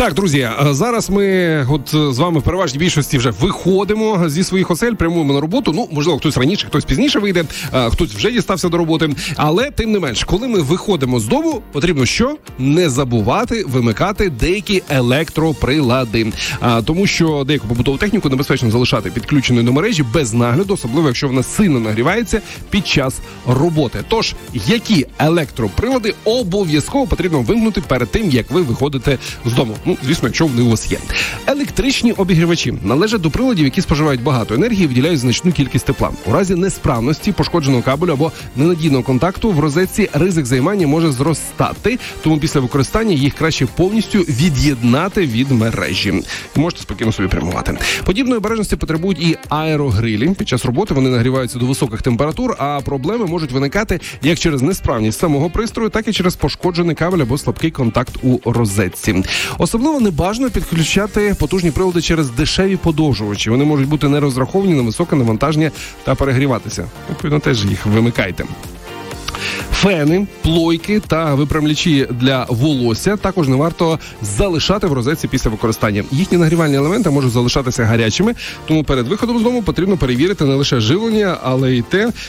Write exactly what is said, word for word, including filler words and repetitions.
Так, друзі, зараз ми от з вами в переважній більшості вже виходимо зі своїх осель, прямуємо на роботу. Ну, можливо, хтось раніше, хтось пізніше вийде, хтось вже дістався до роботи. Але, тим не менш, коли ми виходимо з дому, потрібно що? Не забувати вимикати деякі електроприлади. А, тому що деяку побутову техніку небезпечно залишати підключеною до мережі без нагляду, особливо, якщо вона сильно нагрівається під час роботи. Тож, які електроприлади обов'язково потрібно вимкнути перед тим, як ви виходите з дому? Ну, звісно, якщо вони у вас є. Електричні обігрівачі належать до приладів, які споживають багато енергії і виділяють значну кількість тепла. У разі несправності, пошкодженого кабелю або ненадійного контакту в розетці ризик займання може зростати, тому після використання їх краще повністю від'єднати від мережі. Можете спокійно собі прямувати. Подібної обережності потребують і аерогрилі. Під час роботи вони нагріваються до високих температур, а проблеми можуть виникати як через несправність самого пристрою, так і через пошкоджений кабель або слабкий контакт у розетці. Особливо небажано підключати потужні прилади через дешеві подовжувачі. Вони можуть бути не розраховані на високе навантаження та перегріватися. Відповідно, теж їх вимикайте. Фени, плойки та випрямлячі для волосся також не варто залишати в розетці після використання. Їхні нагрівальні елементи можуть залишатися гарячими, тому перед виходом з дому потрібно перевірити не лише живлення, але й те,